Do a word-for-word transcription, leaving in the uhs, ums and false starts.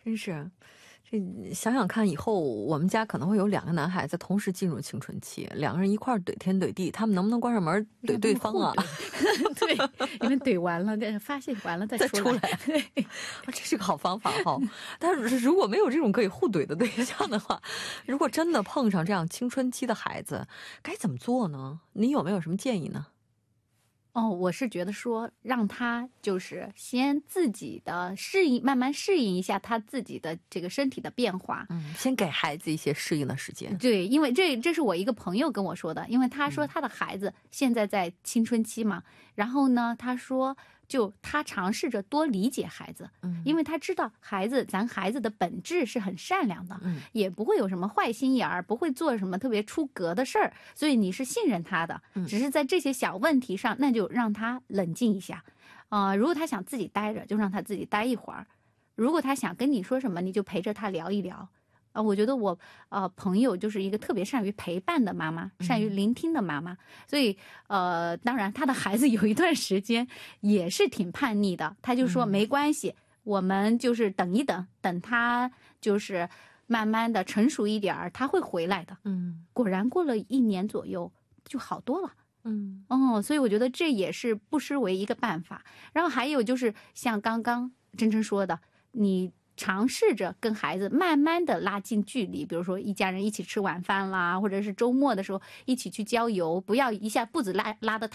真是。这想想看，以后我们家可能会有两个男孩子同时进入青春期，两个人一块怼天怼地，他们能不能关上门怼对方啊？ 对，你们怼完了，发泄完了再出来。 对，这是个好方法哈。但是如果没有这种可以互怼的对象的话，如果真的碰上这样青春期的孩子，该怎么做呢？你有没有什么建议呢？ 哦，我是觉得说让他就是先自己的适应，慢慢适应一下他自己的这个身体的变化。 嗯，先给孩子一些适应的时间。 对，因为这这是我一个朋友跟我说的，因为他说他的孩子现在在青春期嘛，嗯、然后呢，他说就他尝试着多理解孩子，嗯，因为他知道孩子咱孩子的本质是很善良的，嗯，也不会有什么坏心眼儿，不会做什么特别出格的事儿，所以你是信任他的，嗯，只是在这些小问题上，那就让他冷静一下，啊、呃，如果他想自己待着，就让他自己待一会儿；如果他想跟你说什么，你就陪着他聊一聊。啊、呃，我觉得我呃朋友就是一个特别善于陪伴的妈妈，善于聆听的妈妈，嗯、所以呃，当然他的孩子有一段时间也是挺叛逆的，他就说没关系，嗯、我们就是等一等，等他就是慢慢的成熟一点，他会回来的。嗯，果然过了一年左右就好多了。嗯，哦，所以我觉得这也是不失为一个办法。然后还有就是像刚刚真真说的，你尝试着跟孩子慢慢的拉近距离，比如说一家人一起吃晚饭啦，或者是周末的时候一起去郊游，不要一下步子拉拉得